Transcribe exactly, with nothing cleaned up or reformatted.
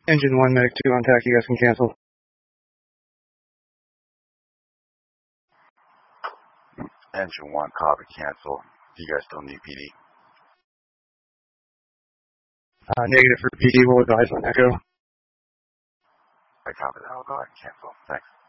Engine one, Medic two on tack, you guys can cancel. Engine one, copy, cancel. You guys still need P D? Uh, negative for P D, we'll advise on Echo. I copy that, I'll go ahead and cancel. Thanks.